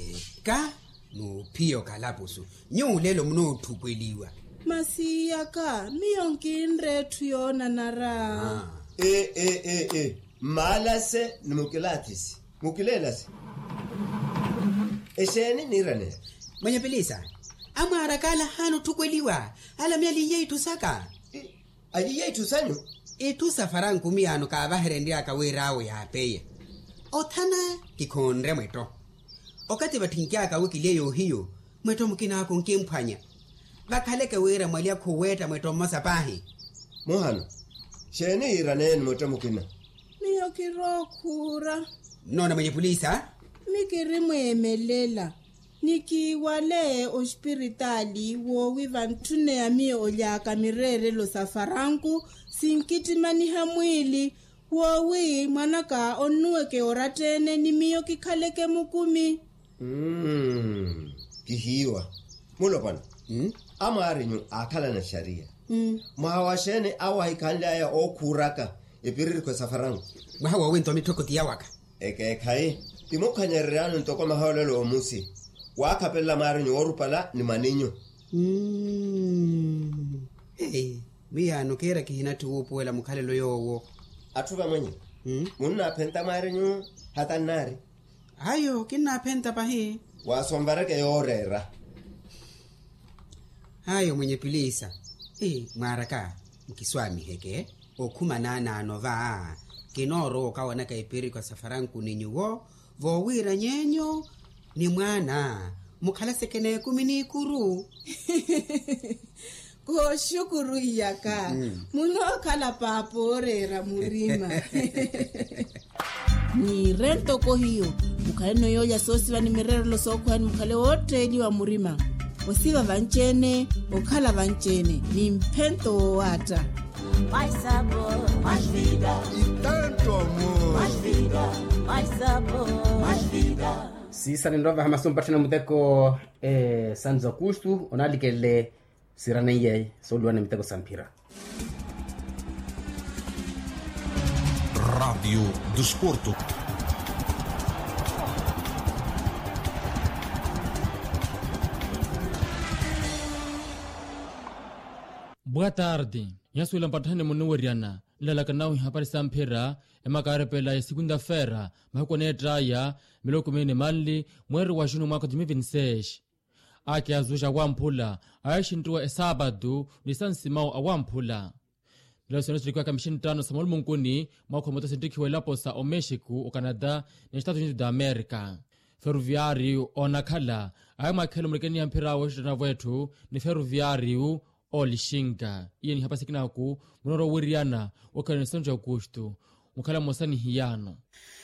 ka no pio kalapusu nyulelo mno thukweliwa masiya ka miyonkinre thuyona nara malase nimukelatis mukilelas eseni nirane mwenye pelisa amara kala hano thukweliwa ala myali yetu saka ali yetu sanyu itu safaran kumiano ka baherendi akawerawo ya peye othana kikhonre mweto okati bathinkia ka wikileyo hiyo mweto mukina ko nkemphanya bakhaleke wera mwali akhoweta mweto masapahi mohano sheni irane mweto mukina miyokirokhura nona mwenye polisa mikiri mwemelela nikiwale ospiritali wo wivantune ya mie olyaka mirere lo safaranku sinkitimaniha mwili wowi mwanaka onuweke oratene ni miyo kikhaleke mukumi kihiwa mulopana amarinyu akhala na sharia mahawashene awahikhanla ya okhuraka epiriri kwa safaranku mwahawa wento mitokoti yawaka ekekhai timokhanyererano ntoko mahawalelo omusi wakhapela marinyu orupala ni maninyo miyano kera kihina tuupuela mukhalelo yowo athuva mwenye munna phenta marinyu hatanari hayo kina phenta pahi wasombareke yorera hayo mwenye pilisa mwaraka mkiswami heke okhumanana anova kinoro kawana kaipiri kwa safaranku ninyuwo vowira nyenyo ni mwana mukhala sekene kumini kuru ko shukuru yaka muno khala paporera murima ni rento ko hiyo mukhale no yoya sosi vani mirero lo sokhwani mukhale wotredi wa murima osiva vanchene okhala vanchene ni mphento wata mais sabor, mais vida e tanto amor, mais vida, mais sabor, mais vida. Sisa ndova hamasompathana muteko Santos Augusto onalikele siraneye solwana miteko sampira Rádio Desporto. Boa tarde. Yasuila mpathane munoweriana lalakanawi hapari sampira emakarepela ya segunda-feira mahukone traya milokumene mali mweri wa junu mwaka 2026 ake azusha awamphula ayashintuwa esabado ni sansimao awamphula Relaciones de Camishintano Samuel Munkuni mwaka moto sindikiwe laposa o Mexico o Canadá na Estados Unidos da América ferroviário onakhala ayamakhelo mrekeni yampira washitana wetu ni ferroviário o Lixinga yeni hapa sikinaku munoro wiriana wakana Santos Augusto mukhala mosani hiyano